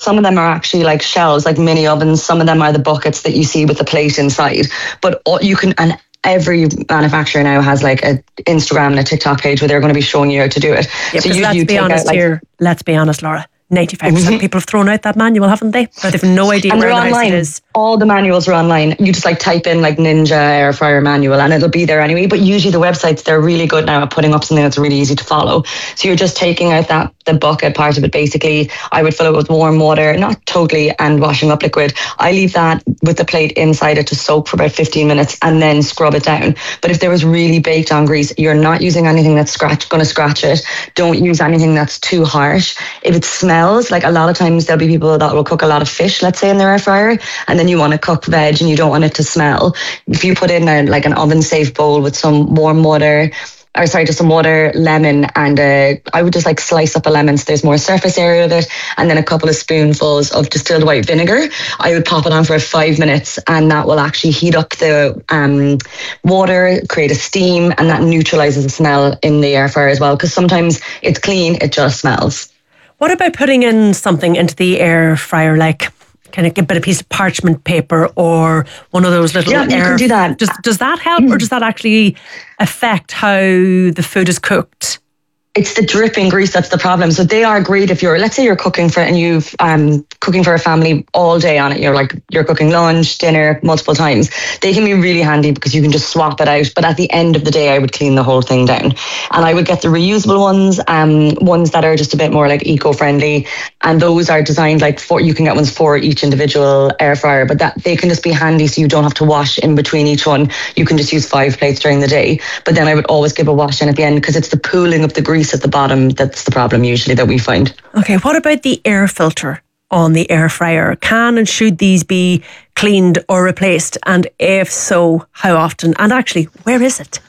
some of them are actually like shelves, like mini ovens. Some of them are the buckets that you see with the plate inside. But you can, and every manufacturer now has like an Instagram and a TikTok page where they're going to be showing you how to do it. Yeah, so let's be honest, Laura. 95% of people have thrown out that manual, haven't they? Or they've no idea where the house it is. All the manuals are online. You just like type in like Ninja air fryer manual and it'll be there anyway. But usually the websites, they're really good now at putting up something that's really easy to follow. So you're just taking out the bucket part of it basically. I would fill it with warm water, not totally, and washing up liquid. I leave that with the plate inside it to soak for about 15 minutes and then scrub it down. But if there was really baked on grease, you're not using anything that's going to scratch it. Don't use anything that's too harsh. If it smells, like a lot of times there'll be people that will cook a lot of fish, let's say, in their air fryer, and then you want to cook veg and you don't want it to smell. If you put in an oven safe bowl with some warm water, just some water, lemon, and I would just like slice up a lemon so there's more surface area of it, and then a couple of spoonfuls of distilled white vinegar. I would pop it on for 5 minutes, and that will actually heat up the water, create a steam, and that neutralizes the smell in the air fryer as well, because sometimes it's clean, it just smells. What about putting in something into the air fryer, like kind of a piece of parchment paper or one of those little you can do that. Does that help, or does that actually affect how the food is cooked? It's the dripping grease that's the problem. So they are great if let's say you're cooking for, and you've cooking for a family all day on it. You're cooking lunch, dinner, multiple times. They can be really handy because you can just swap it out. But at the end of the day, I would clean the whole thing down, and I would get the reusable ones, ones that are just a bit more like eco-friendly, and those are designed you can get ones for each individual air fryer. But that they can just be handy, so you don't have to wash in between each one. You can just use 5 plates during the day. But then I would always give a wash in at the end, because it's the pooling of the grease at the bottom that's the problem usually that we find. Okay, what about the air filter on the air fryer? Can and should these be cleaned or replaced? And if so, how often? And actually, where is it?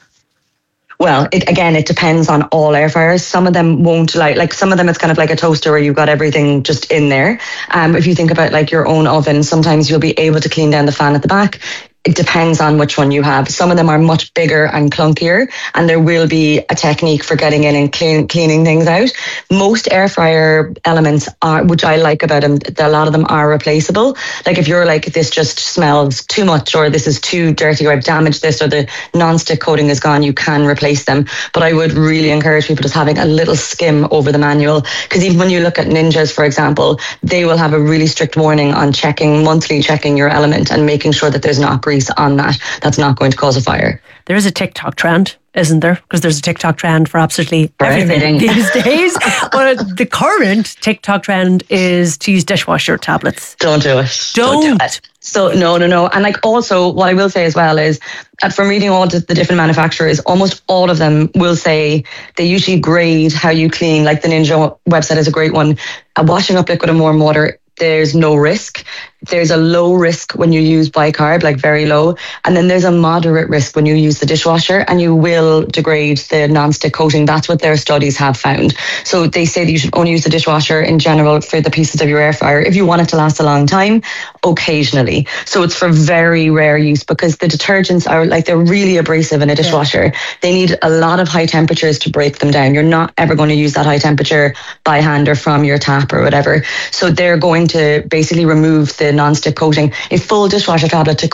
Well, it depends on all air fryers. Some of them won't like some of them it's kind of like a toaster where you've got everything just in there. If you think about like your own oven, sometimes you'll be able to clean down the fan at the back. It depends on which one you have. Some of them are much bigger and clunkier, and there will be a technique for getting in and cleaning things out. Most air fryer elements are, which I like about them, a lot of them are replaceable. Like if you're like, this just smells too much, or this is too dirty, or I've damaged this, or the non-stick coating is gone, you can replace them. But I would really encourage people just having a little skim over the manual, because even when you look at Ninjas, for example, they will have a really strict warning on monthly checking your element and making sure that there's not grease on that's not going to cause a fire. There is a TikTok trend, isn't there? Because there's a TikTok trend for absolutely everything these days. Well, the current TikTok trend is to use dishwasher tablets. Don't do it. Don't do it. So no. And like also what I will say as well is that from reading all the different manufacturers, almost all of them will say they usually grade how you clean. Like the Ninja website is a great one. Washing up liquid and warm water, there's no risk. There's a low risk when you use bicarb, like very low. And then there's a moderate risk when you use the dishwasher, and you will degrade the non-stick coating. That's what their studies have found. So they say that you should only use the dishwasher in general for the pieces of your air fryer. If you want it to last a long time, occasionally. So it's for very rare use, because the detergents are they're really abrasive in a dishwasher. Yeah. They need a lot of high temperatures to break them down. You're not ever going to use that high temperature by hand or from your tap or whatever. So they're going to basically remove the non-stick coating. A full dishwasher tablet to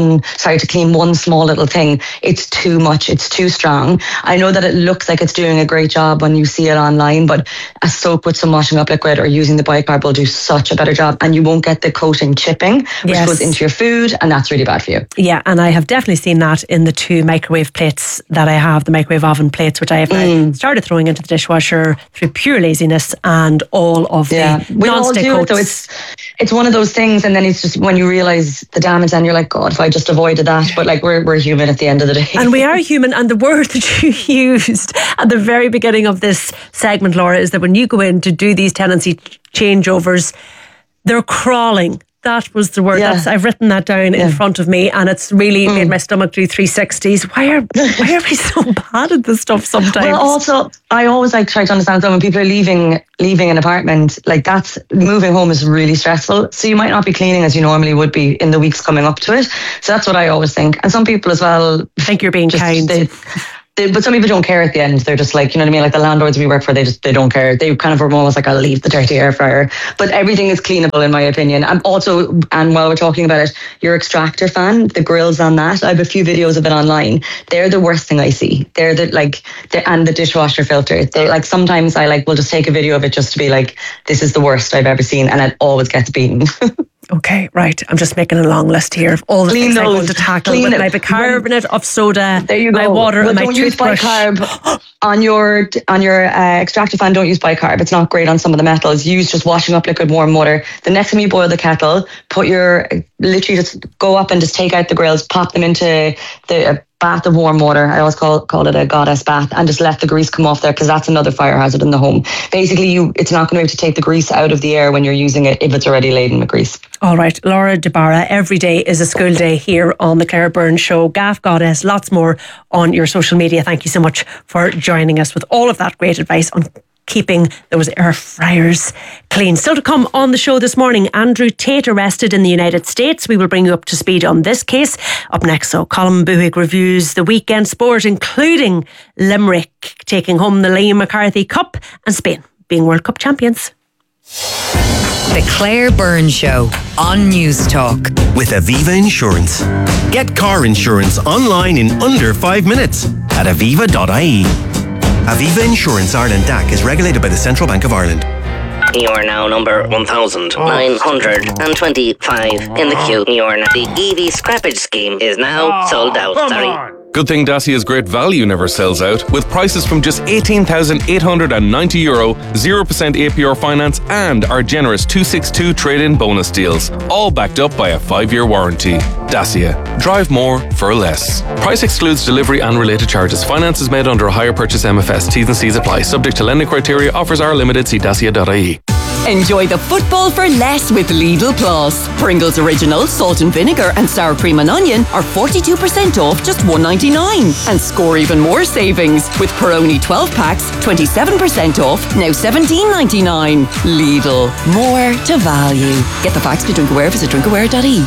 clean one small little thing, it's too much, it's too strong. I know that it looks like it's doing a great job when you see it online, but a soap with some washing up liquid or using the bicarb will do such a better job, and you won't get the coating chipping, which goes into your food, and that's really bad for you. Yeah, and I have definitely seen that in the 2 microwave plates that I have, the microwave oven plates, which I have started throwing into the dishwasher through pure laziness, and all of the non-stick coats. It's one of those things, and then it's just when you realise the damage, and you're like, God, if I just avoided that. But like we're human at the end of the day. And we are human, and the word that you used at the very beginning of this segment, Laura, is that when you go in to do these tenancy changeovers, they're crawling. That was the word. Yeah. I've written that down in front of me, and it's really made my stomach do 360s. Why are we so bad at this stuff sometimes? Well, also, I always try to understand that when people are leaving an apartment, that's moving home is really stressful. So you might not be cleaning as you normally would be in the weeks coming up to it. So that's what I always think. And some people as well think you're being kind. But some people don't care at the end. They're just like, you know what I mean? Like the landlords we work for, they don't care. They kind of are almost like, I'll leave the dirty air fryer. But everything is cleanable in my opinion. And while we're talking about it, your extractor fan, the grills on that, I have a few videos of it online. They're the worst thing I see. And the dishwasher filter. They like, sometimes I will just take a video of it just to be like, this is the worst I've ever seen. And it always gets beaten. Okay, right. I'm just making a long list here of all the things I'm going to tackle with my bicarbonate of soda, my water, and my toothbrush. Don't use bicarb on your extractor fan. Don't use bicarb. It's not great on some of the metals. Use just washing up liquid warm water. The next time you boil the kettle, literally just go up and just take out the grills, pop them into the bath of warm water. I always call it a goddess bath, and just let the grease come off there, because that's another fire hazard in the home. Basically, it's not going to be able to take the grease out of the air when you're using it if it's already laden with grease. All right, Laura De Barra, every day is a school day here on the Claire Byrne Show. Gaff Goddess, lots more on your social media. Thank you so much for joining us with all of that great advice on keeping those air fryers clean. Still to come on the show this morning, Andrew Tate arrested in the United States. We will bring you up to speed on this case. Up next, so Colin Buig reviews the weekend sport, including Limerick taking home the Liam McCarthy Cup and Spain being World Cup champions. The Claire Byrne Show on News Talk. With Aviva Insurance. Get car insurance online in under 5 minutes at aviva.ie. Aviva Insurance Ireland DAC is regulated by the Central Bank of Ireland. You are now number 1,925 in the queue. The EV scrappage scheme is now sold out. Sorry. Good thing Dacia's great value never sells out, with prices from just €18,890, 0% APR finance, and our generous 262 trade-in bonus deals, all backed up by a 5-year warranty. Dacia. Drive more for less. Price excludes delivery and related charges. Finance is made under a hire purchase MFS. T's and C's apply. Subject to lending criteria. Offers are limited. See dacia.ie. Enjoy the football for less with Lidl Plus. Pringles Original, salt and vinegar and sour cream and onion are 42% off, just $1.99. And score even more savings with Peroni 12 packs, 27% off, now $17.99. Lidl, more to value. Get the facts to Drinkaware, visit drinkaware.ie.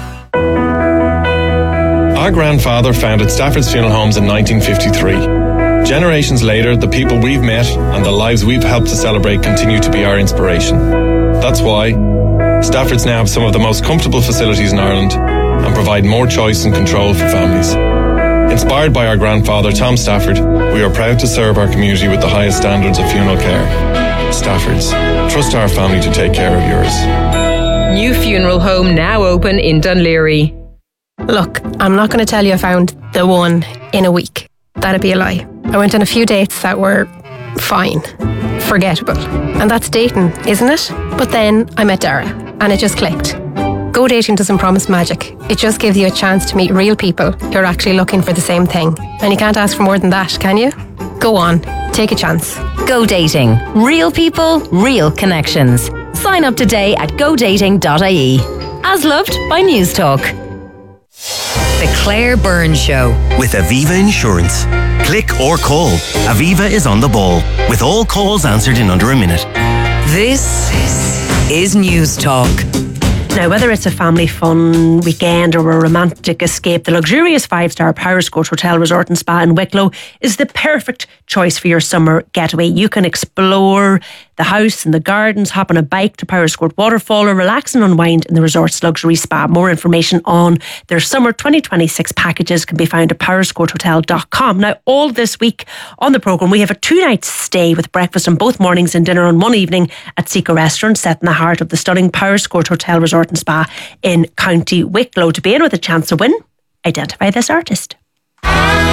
Our grandfather founded Stafford's Funeral Homes in 1953. Generations later, the people we've met and the lives we've helped to celebrate continue to be our inspiration. That's why Stafford's now have some of the most comfortable facilities in Ireland and provide more choice and control for families. Inspired by our grandfather, Tom Stafford, we are proud to serve our community with the highest standards of funeral care. Stafford's. Trust our family to take care of yours. New funeral home now open in Dunleary. Look, I'm not going to tell you I found the one in a week. That'd be a lie. I went on a few dates that were fine, forgettable. And that's dating, isn't it? But then I met Dara and it just clicked. Go dating doesn't promise magic. It just gives you a chance to meet real people who are actually looking for the same thing. And you can't ask for more than that, can you? Go on, take a chance. Go dating. Real people, real connections. Sign up today at godating.ie. As loved by News Talk. The Claire Byrne Show. With Aviva Insurance. Click or call. Aviva is on the ball, with all calls answered in under a minute. This is News Talk. Now, whether it's a family fun weekend or a romantic escape, the luxurious 5-star Powerscourt Hotel Resort and Spa in Wicklow is the perfect choice for your summer getaway. You can explore the house and the gardens, hop on a bike to Powerscourt Waterfall, or relax and unwind in the resort's luxury spa. More information on their summer 2026 packages can be found at powerscourthotel.com. Now, all this week on the programme, we have a 2-night stay with breakfast on both mornings and dinner on one evening at Seco Restaurant, set in the heart of the stunning Powerscourt Hotel Resort and Spa in County Wicklow. To be in with a chance to win, identify this artist.